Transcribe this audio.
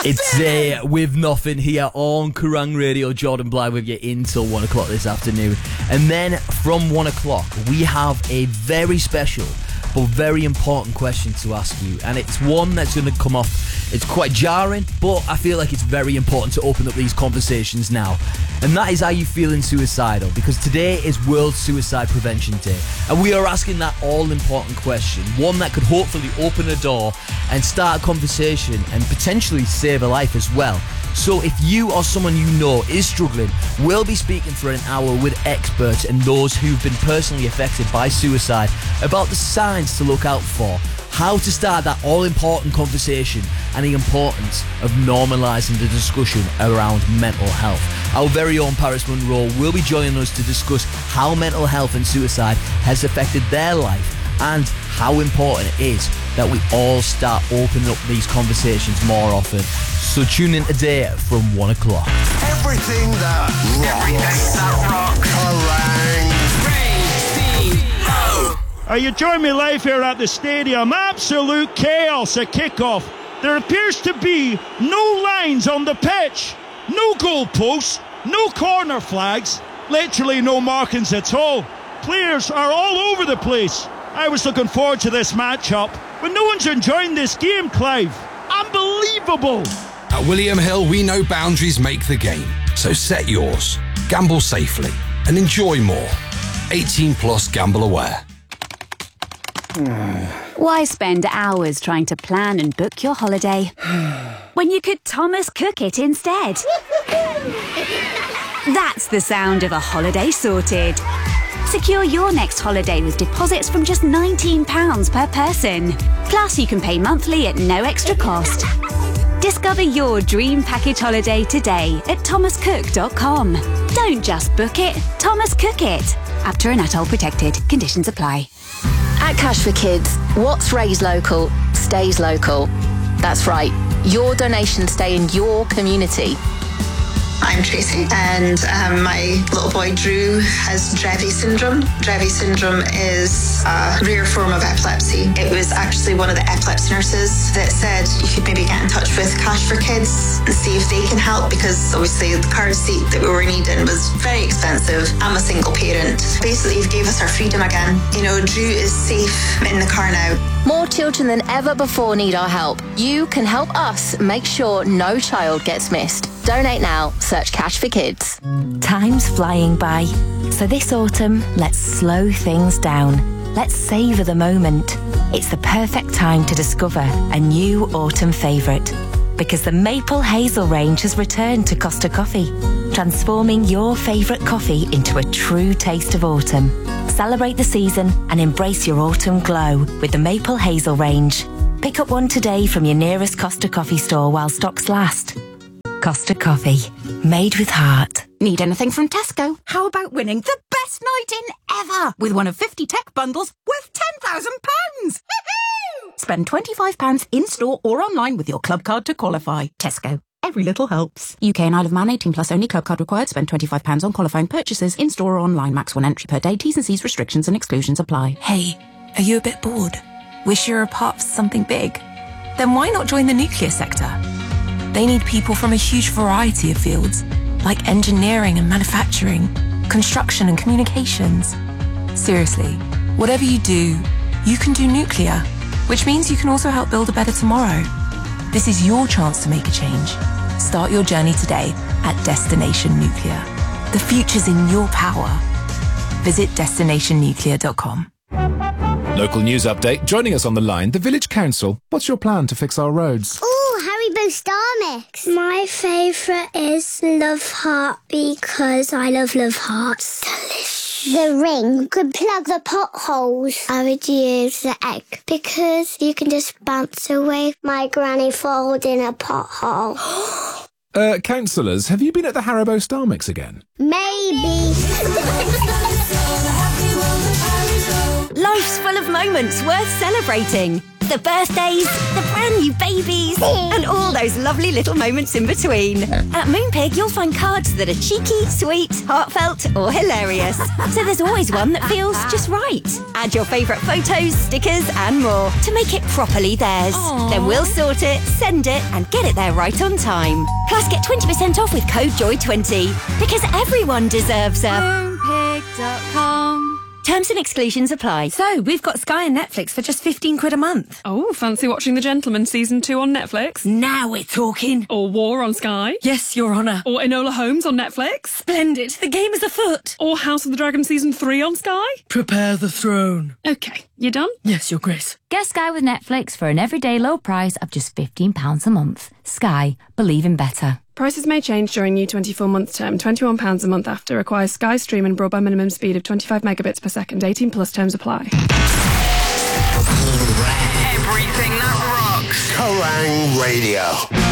It's With Nothing here on Kerrang Radio. Jordan Blythe with you until 1 o'clock this afternoon. And then from 1 o'clock, we have a very special but very important question to ask you. And it's one that's going to come off, it's quite jarring, but I feel like it's very important to open up these conversations now. And that is, are you feeling suicidal? Because today is World Suicide Prevention Day. And we are asking that all-important question. One that could hopefully open a door and start a conversation and potentially save a life as well. So if you or someone you know is struggling, we'll be speaking for an hour with experts and those who've been personally affected by suicide about the signs to look out for, how to start that all-important conversation, and the importance of normalising the discussion around mental health. Our very own Paris Monroe will be joining us to discuss how mental health and suicide has affected their life and how important it is that we all start opening up these conversations more often. So tune in today from 1 o'clock. Everything that rocks. Kerrang! Are you joining me live here at the stadium? Absolute chaos at kickoff. There appears to be no lines on the pitch, no goalposts, no corner flags, literally no markings at all. Players are all over the place. I was looking forward to this matchup, but no one's enjoying this game, Clive. Unbelievable. At William Hill, we know boundaries make the game. So set yours, gamble safely, and enjoy more. 18 plus gamble aware. Why spend hours trying to plan and book your holiday when you could Thomas Cook it instead? That's the sound of a holiday sorted. Secure your next holiday with deposits from just £19 per person. Plus, you can pay monthly at no extra cost. Discover your dream package holiday today at thomascook.com. Don't just book it, Thomas Cook it. Apter and Atoll protected. Conditions apply. At Cash for Kids, what's raised local stays local. That's right. Your donations stay in your community. I'm Tracy, and my little boy Drew has Dravet syndrome. Dravet syndrome is a rare form of epilepsy. It was actually one of the epilepsy nurses that said you could maybe get in touch with Cash for Kids and see if they can help, because obviously the car seat that we were needing was very expensive. I'm a single parent. Basically, it gave us our freedom again. You know, Drew is safe in the car now. More children than ever before need our help. You can help us make sure no child gets missed. Donate now. Search Cash for Kids. Time's flying by. So this autumn, let's slow things down. Let's savour the moment. It's the perfect time to discover a new autumn favourite. Because the Maple Hazel range has returned to Costa Coffee, transforming your favourite coffee into a true taste of autumn. Celebrate the season and embrace your autumn glow with the Maple Hazel range. Pick up one today from your nearest Costa Coffee store while stocks last. Costa Coffee, made with heart. Need anything from Tesco? How about winning the best night in ever with one of 50 tech bundles worth £10,000? Spend £25 in-store or online with your club card to qualify. Tesco. Every little helps. UK and Isle of Man 18 plus only. Club card required. Spend £25 on qualifying purchases in-store or online. Max 1 entry per day. T's and C's restrictions and exclusions apply. Hey, are you a bit bored? Wish you were a part of something big? Then why not join the nuclear sector? They need people from a huge variety of fields, like engineering and manufacturing, construction and communications. Seriously, whatever you do, you can do nuclear, which means you can also help build a better tomorrow. This is your chance to make a change. Start your journey today at Destination Nuclear. The future's in your power. Visit destinationnuclear.com. Local news update. Joining us on the line, the Village Council. What's your plan to fix our roads? Haribo Star Mix. My favourite is Love Heart because I love Hearts. Delicious. The ring could plug the potholes. I would use the egg because you can just bounce away my granny falls in a pothole. Councillors, have you been at the Haribo Star Mix again? Maybe. Life's full of moments worth celebrating. The birthdays, the brand new babies, And all those lovely little moments in between. At Moonpig, you'll find cards that are cheeky, sweet, heartfelt, or hilarious. So there's always one that feels just right. Add your favourite photos, stickers, and more to make it properly theirs. Aww. Then we'll sort it, send it, and get it there right on time. Plus, get 20% off with code JOY20. Because everyone deserves a Moonpig.com. Terms and exclusions apply. So, we've got Sky and Netflix for just £15 a month. Oh, fancy watching The Gentleman Season 2 on Netflix? Now we're talking. Or War on Sky? Yes, Your Honour. Or Enola Holmes on Netflix? Splendid. The game is afoot. Or House of the Dragon Season 3 on Sky? Prepare the throne. Okay, you done? Yes, Your Grace. Get Sky with Netflix for an everyday low price of just £15 a month. Sky. Believe in better. Prices may change during new 24-month term. £21 a month after. Requires Sky Stream and broadband minimum speed of 25 megabits per second. 18 plus terms apply. Everything that rocks. Kerrang Radio.